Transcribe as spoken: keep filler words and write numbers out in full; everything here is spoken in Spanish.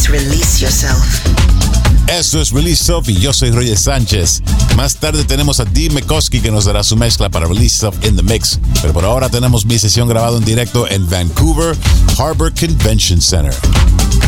is Release Yourself. Esto es Release Yourself y yo soy Roger Sánchez. Más tarde tenemos a Dee McCoskey que nos dará su mezcla para Release Yourself in the Mix. Pero por ahora tenemos mi sesión grabada en directo en Vancouver Harbor Convention Center.